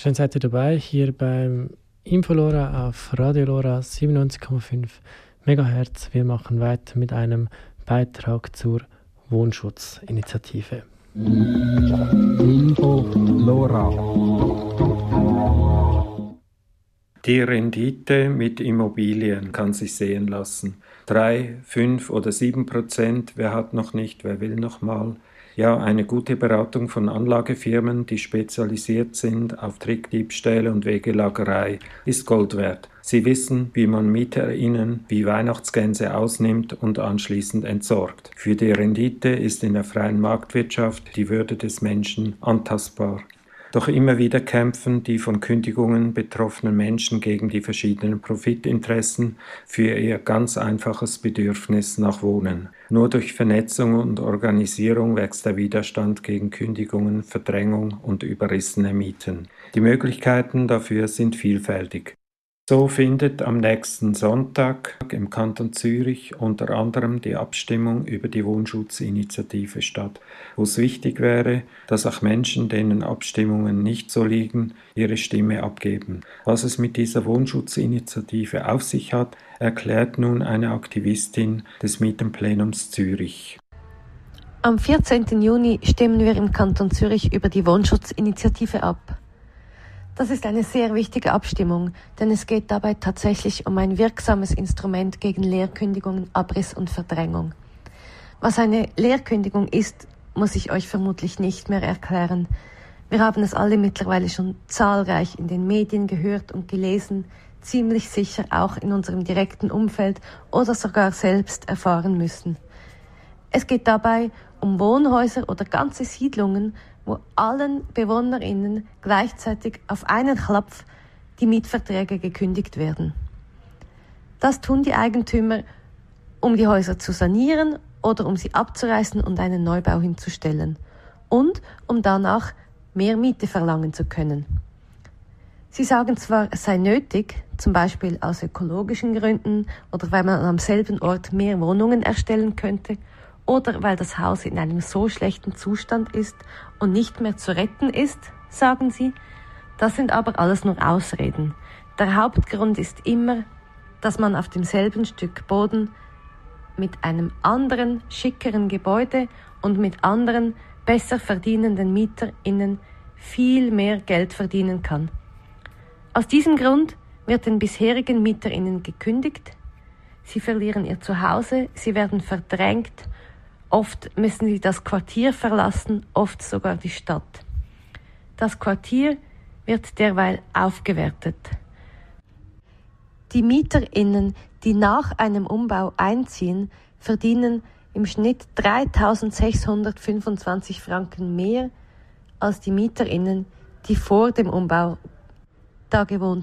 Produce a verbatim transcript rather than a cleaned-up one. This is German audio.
Schön seid ihr dabei, hier beim Infolora auf Radio Lora siebenundneunzig Komma fünf Megahertz. Wir machen weiter mit einem Beitrag zur Wohnschutzinitiative. Infolora. Die Rendite mit Immobilien kann sich sehen lassen. Drei, fünf oder sieben Prozent, wer hat noch nicht, wer will noch mal. Ja, eine gute Beratung von Anlagefirmen, die spezialisiert sind auf Trickdiebstähle und Wegelagerei, ist Gold wert. Sie wissen, wie man MieterInnen wie Weihnachtsgänse ausnimmt und anschließend entsorgt. Für die Rendite ist in der freien Marktwirtschaft die Würde des Menschen antastbar. Doch immer wieder kämpfen die von Kündigungen betroffenen Menschen gegen die verschiedenen Profitinteressen für ihr ganz einfaches Bedürfnis nach Wohnen. Nur durch Vernetzung und Organisierung wächst der Widerstand gegen Kündigungen, Verdrängung und überrissene Mieten. Die Möglichkeiten dafür sind vielfältig. So findet am nächsten Sonntag im Kanton Zürich unter anderem die Abstimmung über die Wohnschutzinitiative statt, wo es wichtig wäre, dass auch Menschen, denen Abstimmungen nicht so liegen, ihre Stimme abgeben. Was es mit dieser Wohnschutzinitiative auf sich hat, erklärt nun eine Aktivistin des Mietenplenums Zürich. Am vierzehnten Juni stimmen wir im Kanton Zürich über die Wohnschutzinitiative ab. Das ist eine sehr wichtige Abstimmung, denn es geht dabei tatsächlich um ein wirksames Instrument gegen Leerkündigungen, Abriss und Verdrängung. Was eine Leerkündigung ist, muss ich euch vermutlich nicht mehr erklären. Wir haben es alle mittlerweile schon zahlreich in den Medien gehört und gelesen, ziemlich sicher auch in unserem direkten Umfeld oder sogar selbst erfahren müssen. Es geht dabei um Wohnhäuser oder ganze Siedlungen, wo allen BewohnerInnen gleichzeitig auf einen Klapf die Mietverträge gekündigt werden. Das tun die Eigentümer, um die Häuser zu sanieren oder um sie abzureißen und einen Neubau hinzustellen und um danach mehr Miete verlangen zu können. Sie sagen zwar, es sei nötig, zum Beispiel aus ökologischen Gründen oder weil man am selben Ort mehr Wohnungen erstellen könnte, oder weil das Haus in einem so schlechten Zustand ist und nicht mehr zu retten ist, sagen sie. Das sind aber alles nur Ausreden. Der Hauptgrund ist immer, dass man auf demselben Stück Boden mit einem anderen, schickeren Gebäude und mit anderen, besser verdienenden MieterInnen viel mehr Geld verdienen kann. Aus diesem Grund wird den bisherigen MieterInnen gekündigt. Sie verlieren ihr Zuhause, sie werden verdrängt. Oft müssen sie das Quartier verlassen, oft sogar die Stadt. Das Quartier wird derweil aufgewertet. Die MieterInnen, die nach einem Umbau einziehen, verdienen im Schnitt dreitausendsechshundertfünfundzwanzig Franken mehr als die MieterInnen, die vor dem Umbau da gewohnt